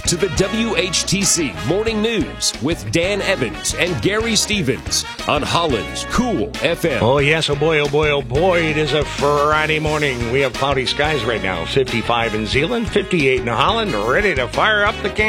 to the WHTC Morning News with Dan Evans and Gary Stevens on Holland's Cool FM. Oh, yes. Oh, boy, oh, boy, oh, boy. It is a Friday morning. We have cloudy skies right now. 55 in Zeeland, 58 in Holland. Ready to fire up the can.